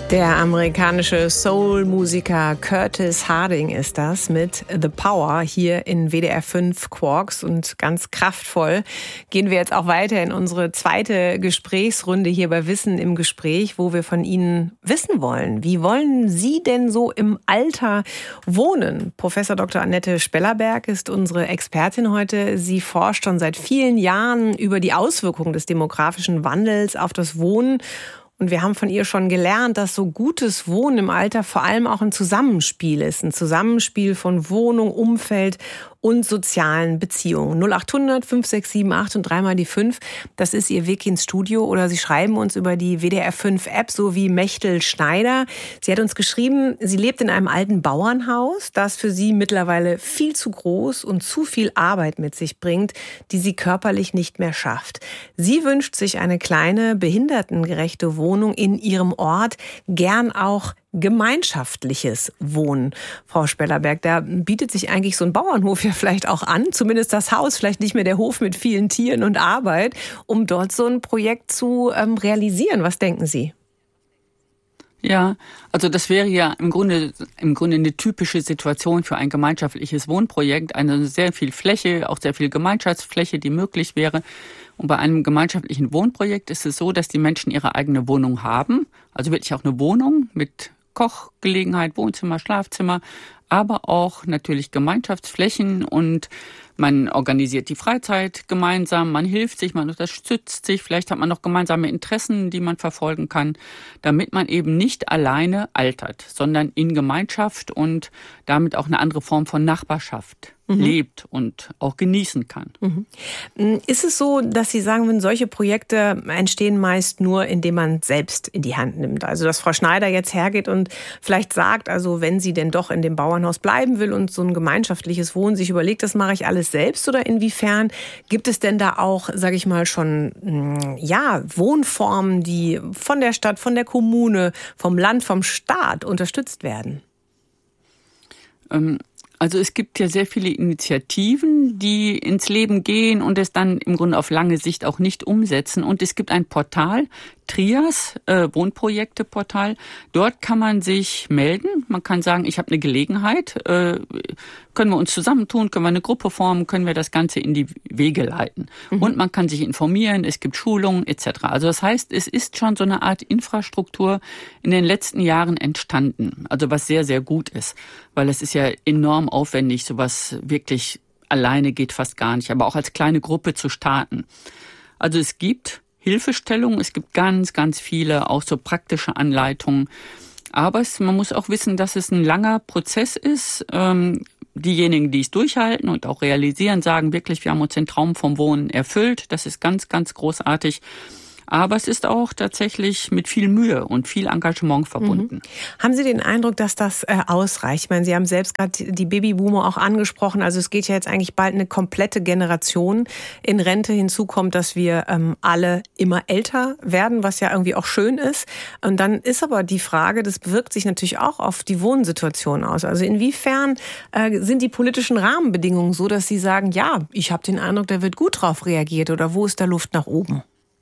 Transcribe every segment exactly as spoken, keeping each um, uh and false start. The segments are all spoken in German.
Der amerikanische Soul-Musiker Curtis Harding ist das mit The Power hier in W D R fünf Quarks, und ganz kraftvoll gehen wir jetzt auch weiter in unsere zweite Gesprächsrunde hier bei Wissen im Gespräch, wo wir von Ihnen wissen wollen, wie wollen Sie denn so im Alter wohnen? Professor Doktor Annette Spellerberg ist unsere Expertin heute. Sie forscht schon seit vielen Jahren über die Auswirkungen des demografischen Wandels auf das Wohnen. Und wir haben von ihr schon gelernt, dass so gutes Wohnen im Alter vor allem auch ein Zusammenspiel ist. Ein Zusammenspiel von Wohnung, Umfeld und sozialen Beziehungen. null acht hundert fünf sechs sieben acht und dreimal die fünf. Das ist ihr Weg ins Studio. Oder Sie schreiben uns über die W D R fünf App, so wie Mechtel Schneider. Sie hat uns geschrieben, sie lebt in einem alten Bauernhaus, das für sie mittlerweile viel zu groß und zu viel Arbeit mit sich bringt, die sie körperlich nicht mehr schafft. Sie wünscht sich eine kleine, behindertengerechte Wohnung in ihrem Ort, gern auch gemeinschaftliches Wohnen. Frau Spellerberg, da bietet sich eigentlich so ein Bauernhof ja vielleicht auch an, zumindest das Haus, vielleicht nicht mehr der Hof mit vielen Tieren und Arbeit, um dort so ein Projekt zu ähm, realisieren. Was denken Sie? Ja, also das wäre ja im Grunde im Grunde eine typische Situation für ein gemeinschaftliches Wohnprojekt, eine sehr viel Fläche, auch sehr viel Gemeinschaftsfläche, die möglich wäre. Und bei einem gemeinschaftlichen Wohnprojekt ist es so, dass die Menschen ihre eigene Wohnung haben, also wirklich auch eine Wohnung mit Kochgelegenheit, Wohnzimmer, Schlafzimmer, aber auch natürlich Gemeinschaftsflächen, und man organisiert die Freizeit gemeinsam, man hilft sich, man unterstützt sich, vielleicht hat man noch gemeinsame Interessen, die man verfolgen kann, damit man eben nicht alleine altert, sondern in Gemeinschaft und damit auch eine andere Form von Nachbarschaft mhm. lebt und auch genießen kann. Mhm. Ist es so, dass Sie sagen, wenn solche Projekte entstehen meist nur, indem man selbst in die Hand nimmt? Also dass Frau Schneider jetzt hergeht und vielleicht sagt, also wenn sie denn doch in dem Bauernhaus bleiben will und so ein gemeinschaftliches Wohnen sich überlegt, das mache ich alles selbst, oder inwiefern gibt es denn da auch, sage ich mal, schon ja, Wohnformen, die von der Stadt, von der Kommune, vom Land, vom Staat unterstützt werden? Ähm Also es gibt ja sehr viele Initiativen, die ins Leben gehen und es dann im Grunde auf lange Sicht auch nicht umsetzen. Und es gibt ein Portal, Trias, äh, Wohnprojekte-Portal. Dort kann man sich melden. Man kann sagen, ich habe eine Gelegenheit. Äh, können wir uns zusammentun? Können wir eine Gruppe formen? Können wir das Ganze in die Wege leiten? Mhm. Und man kann sich informieren. Es gibt Schulungen et cetera. Also das heißt, es ist schon so eine Art Infrastruktur in den letzten Jahren entstanden. Also was sehr, sehr gut ist. Weil es ist ja enorm aufwendig. Sowas wirklich alleine geht fast gar nicht. Aber auch als kleine Gruppe zu starten. Also es gibt Hilfestellung. Es gibt ganz, ganz viele, auch so praktische Anleitungen. Aber es, man muss auch wissen, dass es ein langer Prozess ist. Ähm, diejenigen, die es durchhalten und auch realisieren, sagen wirklich, wir haben uns den Traum vom Wohnen erfüllt. Das ist ganz, ganz großartig. Aber es ist auch tatsächlich mit viel Mühe und viel Engagement verbunden. Mhm. Haben Sie den Eindruck, dass das äh, ausreicht? Ich meine, Sie haben selbst gerade die Babyboomer auch angesprochen. Also es geht ja jetzt eigentlich bald eine komplette Generation in Rente. Hinzu kommt, dass wir ähm, alle immer älter werden, was ja irgendwie auch schön ist. Und dann ist aber die Frage, das wirkt sich natürlich auch auf die Wohnsituation aus. Also inwiefern äh, sind die politischen Rahmenbedingungen so, dass Sie sagen, ja, ich habe den Eindruck, da wird gut drauf reagiert, oder wo ist da Luft nach oben?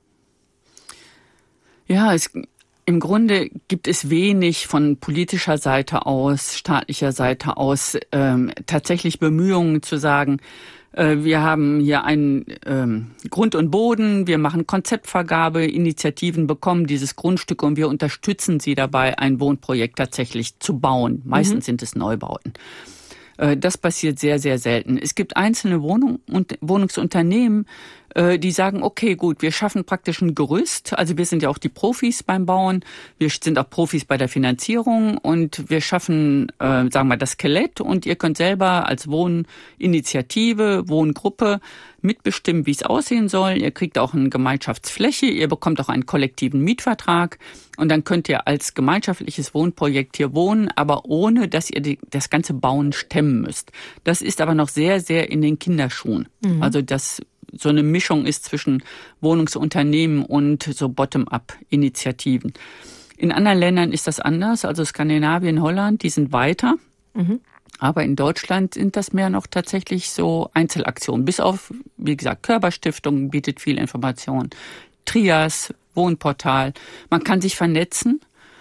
Ja, es, im Grunde gibt es wenig von politischer Seite aus, staatlicher Seite aus, ähm, tatsächlich Bemühungen zu sagen, äh, wir haben hier einen ähm, Grund und Boden, wir machen Konzeptvergabe, Initiativen bekommen dieses Grundstück und wir unterstützen sie dabei, ein Wohnprojekt tatsächlich zu bauen. Meistens mhm. sind es Neubauten. Äh, das passiert sehr, sehr selten. Es gibt einzelne Wohnung und Wohnungsunternehmen, die sagen, okay, gut, wir schaffen praktisch ein Gerüst. Also wir sind ja auch die Profis beim Bauen. Wir sind auch Profis bei der Finanzierung und wir schaffen, äh, sagen wir mal, das Skelett, und ihr könnt selber als Wohninitiative, Wohngruppe mitbestimmen, wie es aussehen soll. Ihr kriegt auch eine Gemeinschaftsfläche, ihr bekommt auch einen kollektiven Mietvertrag und dann könnt ihr als gemeinschaftliches Wohnprojekt hier wohnen, aber ohne, dass ihr die, das ganze Bauen stemmen müsst. Das ist aber noch sehr, sehr in den Kinderschuhen. Mhm. Also das so eine Mischung ist zwischen Wohnungsunternehmen und so Bottom-up-Initiativen. In anderen Ländern ist das anders, also Skandinavien, Holland, die sind weiter. Mhm. Aber in Deutschland sind das mehr noch tatsächlich so Einzelaktionen. Bis auf, wie gesagt, Körperstiftung bietet viel Information. Trias, Wohnportal. Man kann sich vernetzen.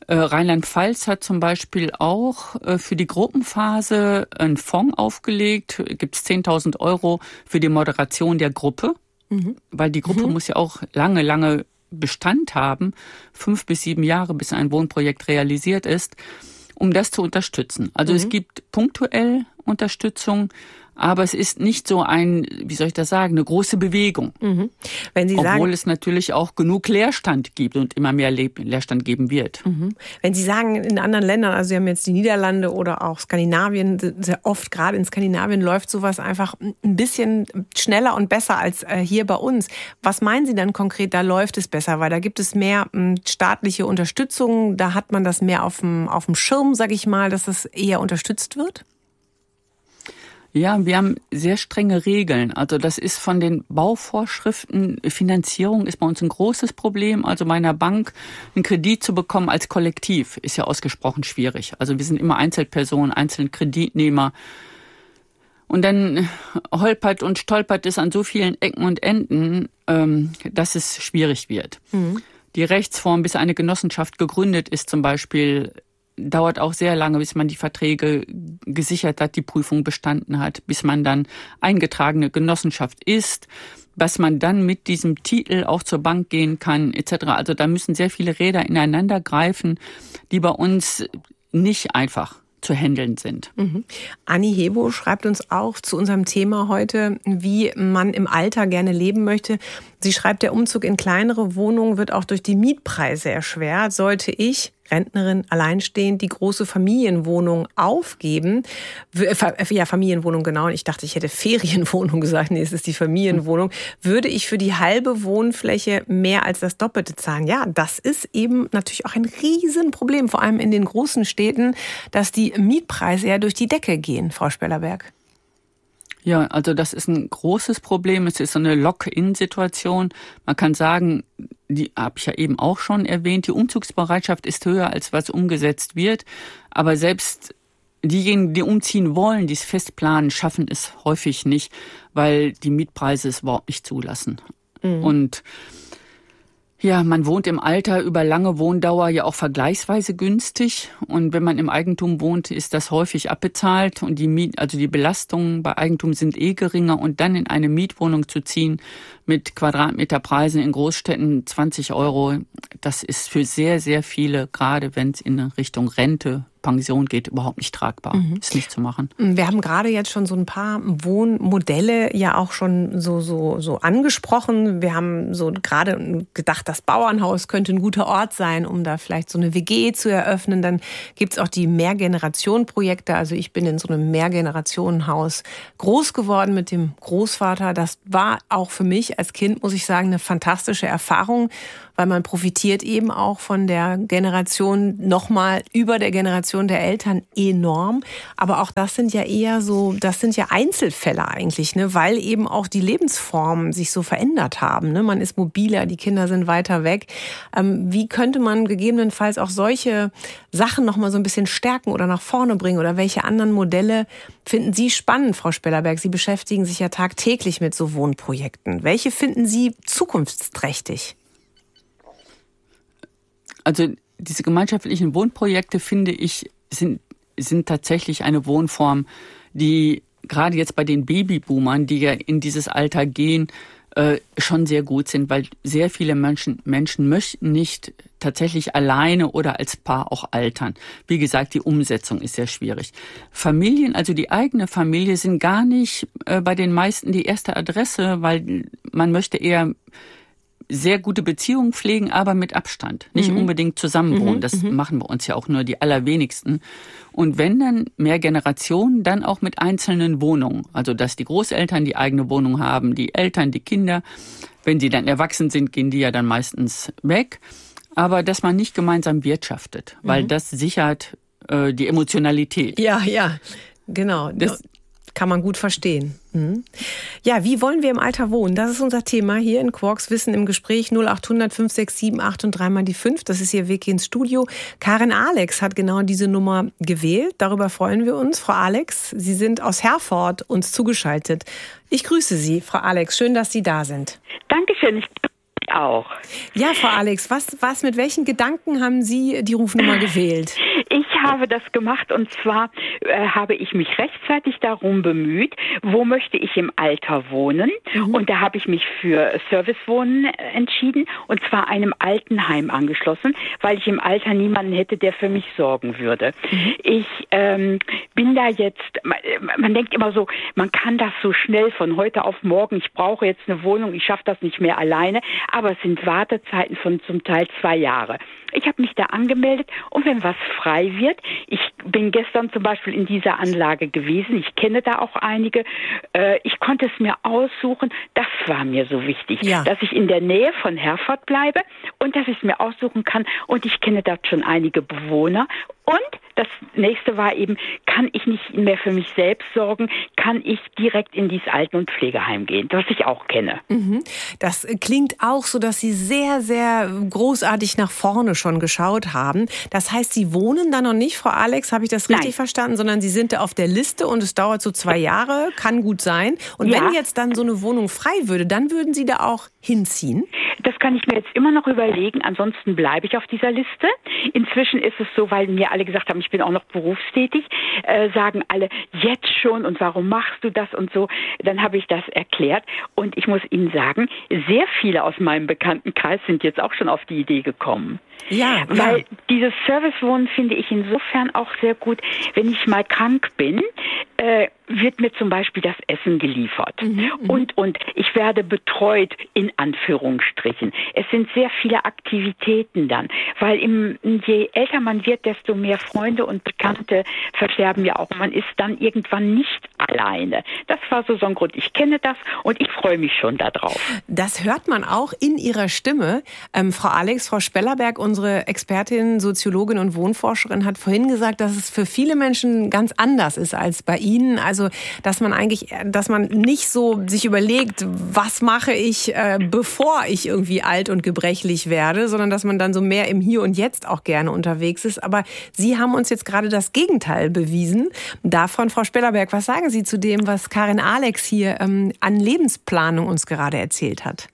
Äh, Rheinland-Pfalz hat zum Beispiel auch äh, für die Gruppenphase einen Fonds aufgelegt. Gibt es zehntausend Euro für die Moderation der Gruppe, mhm. weil die Gruppe mhm. muss ja auch lange, lange Bestand haben, fünf bis sieben Jahre, bis ein Wohnprojekt realisiert ist, um das zu unterstützen. Also mhm. es gibt punktuell Unterstützung, aber es ist nicht so ein, wie soll ich das sagen, eine große Bewegung. Mhm. Wenn Sie Obwohl sagen, es natürlich auch genug Leerstand gibt und immer mehr Leerstand geben wird. Mhm. Wenn Sie sagen, in anderen Ländern, also Sie haben jetzt die Niederlande oder auch Skandinavien, sehr oft gerade in Skandinavien läuft sowas einfach ein bisschen schneller und besser als hier bei uns. Was meinen Sie dann konkret, da läuft es besser? Weil da gibt es mehr staatliche Unterstützung, da hat man das mehr auf dem, auf dem Schirm, sag ich mal, dass das eher unterstützt wird? Ja, wir haben sehr strenge Regeln. Also das ist von den Bauvorschriften, Finanzierung ist bei uns ein großes Problem. Also bei einer Bank einen Kredit zu bekommen als Kollektiv ist ja ausgesprochen schwierig. Also wir sind immer Einzelpersonen, einzelne Kreditnehmer. Und dann holpert und stolpert es an so vielen Ecken und Enden, ähm, dass es schwierig wird. Mhm. Die Rechtsform, bis eine Genossenschaft gegründet ist zum Beispiel, dauert auch sehr lange, bis man die Verträge gesichert hat, die Prüfung bestanden hat, bis man dann eingetragene Genossenschaft ist, dass man dann mit diesem Titel auch zur Bank gehen kann, et cetera. Also da müssen sehr viele Räder ineinander greifen, die bei uns nicht einfach zu handeln sind. Mhm. Anni Hebo schreibt uns auch zu unserem Thema heute, wie man im Alter gerne leben möchte. Sie schreibt, der Umzug in kleinere Wohnungen wird auch durch die Mietpreise erschwert. Sollte ich, Rentnerin, alleinstehend, die große Familienwohnung aufgeben, ja, Familienwohnung, genau, ich dachte, ich hätte Ferienwohnung gesagt, nee, es ist die Familienwohnung, würde ich für die halbe Wohnfläche mehr als das Doppelte zahlen. Ja, das ist eben natürlich auch ein Riesenproblem, vor allem in den großen Städten, dass die Mietpreise ja durch die Decke gehen, Frau Spellerberg. Ja, also das ist ein großes Problem. Es ist so eine Lock-in-Situation. Man kann sagen, die habe ich ja eben auch schon erwähnt, die Umzugsbereitschaft ist höher, als was umgesetzt wird. Aber selbst diejenigen, die umziehen wollen, die es festplanen, schaffen es häufig nicht, weil die Mietpreise es überhaupt nicht zulassen. Mhm. Und ja, man wohnt im Alter über lange Wohndauer ja auch vergleichsweise günstig. Und wenn man im Eigentum wohnt, ist das häufig abbezahlt. Und die Miet, also die Belastungen bei Eigentum sind eh geringer. Und dann in eine Mietwohnung zu ziehen mit Quadratmeterpreisen in Großstädten zwanzig Euro, das ist für sehr, sehr viele, gerade wenn es in Richtung Rente, Pension geht, überhaupt nicht tragbar. Mhm. Ist nicht zu machen. Wir haben gerade jetzt schon so ein paar Wohnmodelle ja auch schon so, so, so angesprochen. Wir haben so gerade gedacht, das Bauernhaus könnte ein guter Ort sein, um da vielleicht so eine W G zu eröffnen. Dann gibt's auch die Mehrgenerationen-Projekte. Also ich bin in so einem Mehrgenerationenhaus groß geworden mit dem Großvater. Das war auch für mich als Kind, muss ich sagen, eine fantastische Erfahrung, weil man profitiert eben auch von der Generation nochmal über der Generation der Eltern enorm. Aber auch das sind ja eher so, das sind ja Einzelfälle eigentlich, ne? Weil eben auch die Lebensformen sich so verändert haben. Ne? Man ist mobiler, die Kinder sind weiter weg. Ähm, wie könnte man gegebenenfalls auch solche Sachen nochmal so ein bisschen stärken oder nach vorne bringen? Oder welche anderen Modelle finden Sie spannend, Frau Spellerberg? Sie beschäftigen sich ja tagtäglich mit so Wohnprojekten. Welche finden Sie zukunftsträchtig? Also diese gemeinschaftlichen Wohnprojekte, finde ich, sind, sind tatsächlich eine Wohnform, die gerade jetzt bei den Babyboomern, die ja in dieses Alter gehen, äh, schon sehr gut sind, weil sehr viele Menschen, Menschen möchten nicht tatsächlich alleine oder als Paar auch altern. Wie gesagt, die Umsetzung ist sehr schwierig. Familien, also die eigene Familie, sind gar nicht äh, bei den meisten die erste Adresse, weil man möchte eher sehr gute Beziehungen pflegen, aber mit Abstand. Nicht mhm. unbedingt zusammen wohnen. Das mhm. machen bei uns ja auch nur die allerwenigsten. Und wenn dann mehr Generationen, dann auch mit einzelnen Wohnungen. Also dass die Großeltern die eigene Wohnung haben, die Eltern, die Kinder. Wenn sie dann erwachsen sind, gehen die ja dann meistens weg. Aber dass man nicht gemeinsam wirtschaftet, mhm. weil das sichert äh, die Emotionalität. Ja, ja, genau. Das kann man gut verstehen. Mhm. Ja, wie wollen wir im Alter wohnen? Das ist unser Thema hier in Quarks Wissen im Gespräch. null acht hundert fünf sechs sieben acht und dreimal die fünf. Das ist Ihr Weg ins Studio. Karin Alex hat genau diese Nummer gewählt. Darüber freuen wir uns. Frau Alex, Sie sind aus Herford uns zugeschaltet. Ich grüße Sie, Frau Alex. Schön, dass Sie da sind. Dankeschön. Ich Ich auch. Ja, Frau Alex, was, was, mit welchen Gedanken haben Sie die Rufnummer gewählt? Ich habe das gemacht und zwar äh, habe ich mich rechtzeitig darum bemüht, wo möchte ich im Alter wohnen? Mhm. Und da habe ich mich für Servicewohnen entschieden und zwar einem Altenheim angeschlossen, weil ich im Alter niemanden hätte, der für mich sorgen würde. Mhm. Ich ähm, bin da jetzt, man, man denkt immer so, man kann das so schnell von heute auf morgen, ich brauche jetzt eine Wohnung, ich schaffe das nicht mehr alleine, aber es sind Wartezeiten von zum Teil zwei Jahre. Ich habe mich da angemeldet und wenn was frei wird, ich bin gestern zum Beispiel in dieser Anlage gewesen, ich kenne da auch einige, äh, ich konnte es mir aussuchen, das war mir so wichtig, ja. dass ich in der Nähe von Herford bleibe und dass ich es mir aussuchen kann und ich kenne dort schon einige Bewohner und das nächste war eben, kann ich nicht mehr für mich selbst sorgen, kann ich direkt in dieses Alten- und Pflegeheim gehen, was ich auch kenne. Mhm. Das klingt auch so, dass Sie sehr, sehr großartig nach vorne schon geschaut haben. Das heißt, Sie wohnen da noch nicht, Frau Alex, habe ich das richtig Nein. verstanden, sondern Sie sind da auf der Liste und es dauert so zwei Jahre, kann gut sein. Und ja. wenn jetzt dann so eine Wohnung frei würde, dann würden Sie da auch hinziehen? Das kann ich mir jetzt immer noch überlegen, ansonsten bleibe ich auf dieser Liste. Inzwischen ist es so, weil mir alle gesagt haben, ich bin auch noch berufstätig, äh, sagen alle, jetzt schon und warum machst du das und so. Dann habe ich das erklärt und ich muss Ihnen sagen, sehr viele aus meinem Bekanntenkreis sind jetzt auch schon auf die Idee gekommen. Ja, weil ja. dieses Servicewohnen finde ich insofern auch sehr gut, wenn ich mal krank bin, äh, wird mir zum Beispiel das Essen geliefert. Mhm, und, und ich werde betreut, in Anführungsstrichen. Es sind sehr viele Aktivitäten dann, weil im, je älter man wird, desto mehr Freunde und Bekannte versterben ja auch. Man ist dann irgendwann nicht alleine. Das war so so ein Grund. Ich kenne das und ich freue mich schon darauf. Das hört man auch in Ihrer Stimme. Ähm, Frau Alex, Frau Spellerberg, unsere Expertin, Soziologin und Wohnforscherin, hat vorhin gesagt, dass es für viele Menschen ganz anders ist als bei Ihnen. Also, dass man eigentlich, dass man nicht so sich überlegt, was mache ich, äh, bevor ich irgendwie alt und gebrechlich werde, sondern dass man dann so mehr im Hier und Jetzt auch gerne unterwegs ist. Aber Sie haben uns jetzt gerade das Gegenteil bewiesen. Davon, Frau Spellerberg, was sagen Sie zu dem, was Karin Alex hier ähm, an Lebensplanung uns gerade erzählt hat?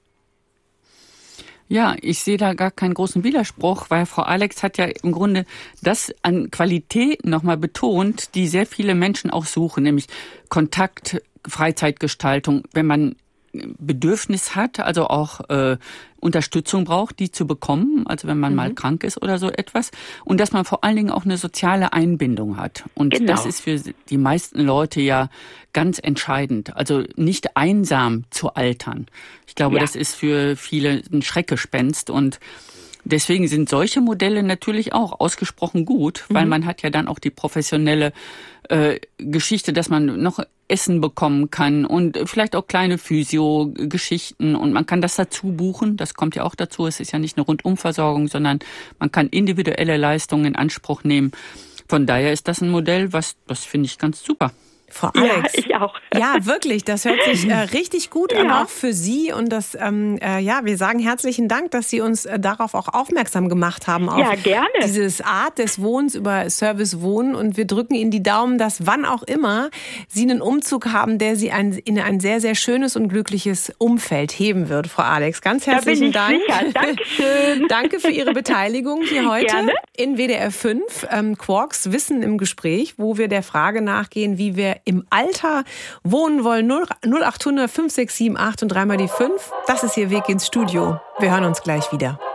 Ja, ich sehe da gar keinen großen Widerspruch, weil Frau Alex hat ja im Grunde das an Qualität nochmal betont, die sehr viele Menschen auch suchen, nämlich Kontakt, Freizeitgestaltung, wenn man Bedürfnis hat, also auch äh, Unterstützung braucht, die zu bekommen, also wenn man mhm. mal krank ist oder so etwas. Und dass man vor allen Dingen auch eine soziale Einbindung hat. Und genau. das ist für die meisten Leute ja ganz entscheidend. Also nicht einsam zu altern. Ich glaube, ja. das ist für viele ein Schreckgespenst und deswegen sind solche Modelle natürlich auch ausgesprochen gut, weil mhm. man hat ja dann auch die professionelle äh, Geschichte, dass man noch Essen bekommen kann und vielleicht auch kleine Physio-Geschichten und man kann das dazu buchen, das kommt ja auch dazu, es ist ja nicht eine Rundumversorgung, sondern man kann individuelle Leistungen in Anspruch nehmen. Von daher ist das ein Modell, was, das finde ich ganz super. Frau Alex. Ja, ich auch. Ja, wirklich, das hört sich äh, richtig gut an, ja. auch für Sie. Und das, ähm, äh, ja, wir sagen herzlichen Dank, dass Sie uns äh, darauf auch aufmerksam gemacht haben. Auf ja, gerne. Dieses Art des Wohnens über Service Wohnen. Und wir drücken Ihnen die Daumen, dass wann auch immer Sie einen Umzug haben, der Sie ein, in ein sehr, sehr schönes und glückliches Umfeld heben wird, Frau Alex. Ganz herzlichen da bin ich Dank. Sicher. Dankeschön. Danke für Ihre Beteiligung hier heute gerne. In W D R fünf. Ähm, Quarks Wissen im Gespräch, wo wir der Frage nachgehen, wie wir im Alter wohnen wollen. null acht hundert fünf sechs sieben acht und dreimal die fünf. Das ist Ihr Weg ins Studio. Wir hören uns gleich wieder.